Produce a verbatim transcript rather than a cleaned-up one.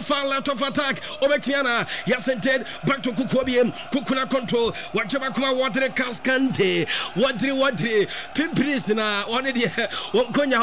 far left of attack. Obetiana, Yasented, back to Kukobium, Kukuna control, Wachabakuma, Wadre Cascante, Wadri Wadri, Pimprisina, one idea, Konya